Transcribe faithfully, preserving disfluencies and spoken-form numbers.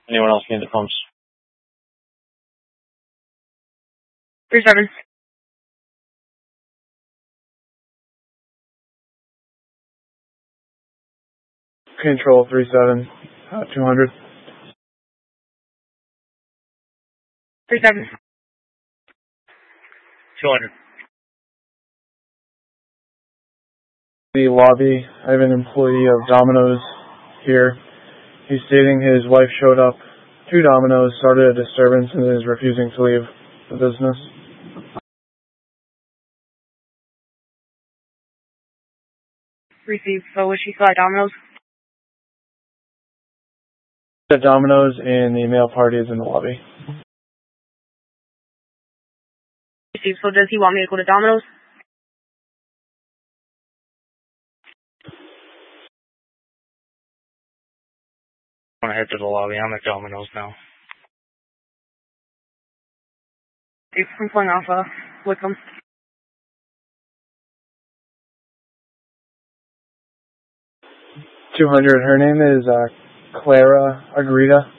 Anyone else need the pumps? Three seven. Control three seven, uh, two hundred. Three seven. Two hundred. The lobby, I have an employee of Domino's here. He's stating his wife showed up to Domino's, started a disturbance, and is refusing to leave the business. Received. So was she still at Domino's? At Domino's, and the male party is in the lobby. Received. So does he want me to go to Domino's? I want to head to the lobby. I'm at Domino's now. I'm pulling off uh, with him. two hundred. Her name is uh, Clara Agrita.